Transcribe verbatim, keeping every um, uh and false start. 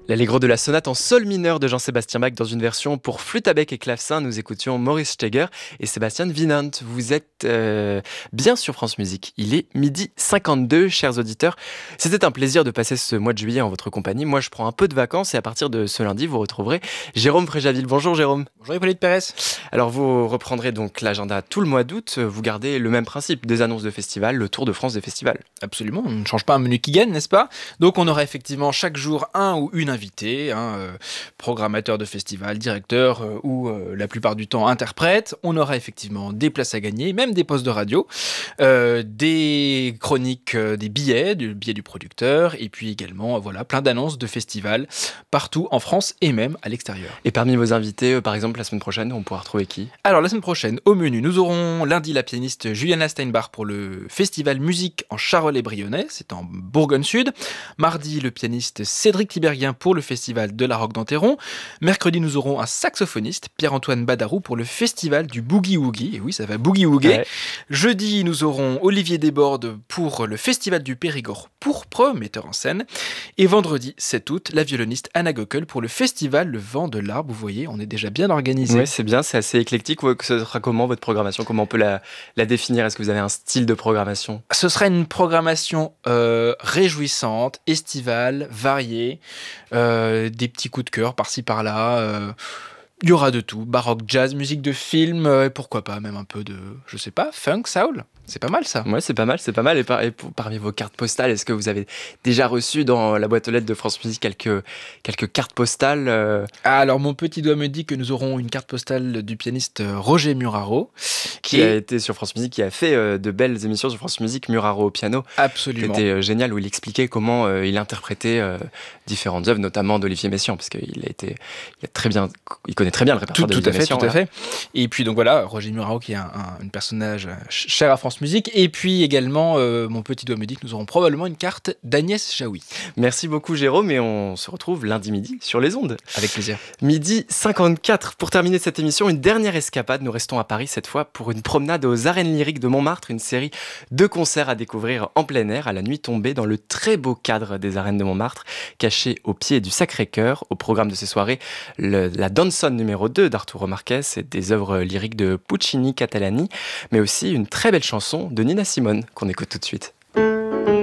L'Allegro de la sonate en sol mineur de Jean-Sébastien Bach dans une version pour flûte à bec et clavecin. Nous écoutions Maurice Steger et Sébastien Winant. Vous êtes euh, bien sur France Musique. Il est midi cinquante-deux, chers auditeurs. C'était un plaisir de passer ce mois de juillet en votre compagnie. Moi, je prends un peu de vacances et à partir de ce lundi, vous retrouverez Jérôme Fréjaville. Bonjour Jérôme. Bonjour Hippolyte Pérez. Alors, vous reprendrez donc l'agenda tout le mois d'août. Vous gardez le même principe, des annonces de festivals, le tour de France des festivals. Absolument, on ne change pas un menu qui gagne, n'est-ce pas ? Donc on aura effectivement chaque jour un ou une invitée, hein, euh, programmateur de festival, directeur euh, ou euh, la plupart du temps interprète. On aura effectivement des places à gagner, même des postes de radio, euh, des chroniques, euh, des billets, du billet du producteur, et puis également euh, voilà, plein d'annonces de festivals partout en France et même à l'extérieur. Et parmi vos invités, euh, par exemple, la semaine prochaine, on pourra retrouver qui ? Alors la semaine prochaine, au menu, nous aurons lundi la pianiste Juliana Steinbach pour le festival musique en Charolais-Brionnais, c'est en Bourgogne-Sud. Mardi, le pianiste Cédric Tiberghien pour le festival de la Roque d'Enterron. Mercredi, nous aurons un saxophoniste, Pierre-Antoine Badarou, pour le festival du Boogie Woogie. Et oui, ça va boogie woogie. Ouais. Jeudi, nous aurons Olivier Desbordes pour le festival du Périgord pourpre, metteur en scène. Et vendredi, sept août, la violoniste Anna Gockel pour le festival Le Vent de l'Arbre. Vous voyez, on est déjà bien organisé. Oui, c'est bien, c'est assez éclectique. Ce sera comment votre programmation ? Comment on peut la, la définir ? Est-ce que vous avez un style de programmation ? Ce sera une programmation euh, réjouissante, estivale, variée, euh, des petits coups de cœur par-ci par-là. Euh, il y aura de tout, baroque, jazz, musique de film, euh, et pourquoi pas même un peu de, je sais pas, funk, soul. C'est pas mal ça. Ouais, c'est pas mal, c'est pas mal. Et, par, et pour, parmi vos cartes postales, est-ce que vous avez déjà reçu dans la boîte aux lettres de France Musique quelques, quelques cartes postales euh... ah, alors mon petit doigt me dit que nous aurons une carte postale du pianiste Roger Muraro. Qui et... a été sur France Musique, qui a fait euh, de belles émissions sur France Musique, Muraro au piano. Absolument. C'était euh, génial, où il expliquait comment euh, il interprétait euh, différentes œuvres, notamment d'Olivier Messiaen, parce qu'il a été, il a très bien, il connaît très bien le répertoire d'Olivier Messiaen. Tout à fait, tout à fait. Et puis donc voilà, Roger Muraro qui est un, un, un personnage cher à France Musique. Et puis également, euh, mon petit doigt me dit que nous aurons probablement une carte d'Agnès Jaoui. Merci beaucoup Jérôme, et on se retrouve lundi midi sur les ondes. Avec plaisir. Midi cinquante-quatre. Pour terminer cette émission, une dernière escapade. Nous restons à Paris cette fois pour une promenade aux arènes lyriques de Montmartre, une série de concerts à découvrir en plein air à la nuit tombée dans le très beau cadre des arènes de Montmartre, caché au pied du Sacré-Cœur. Au programme de ces soirées, le, la Danzone numéro deux d'Arturo Marquez et des œuvres lyriques de Puccini Catalani, mais aussi une très belle chanson de Nina Simone qu'on écoute tout de suite.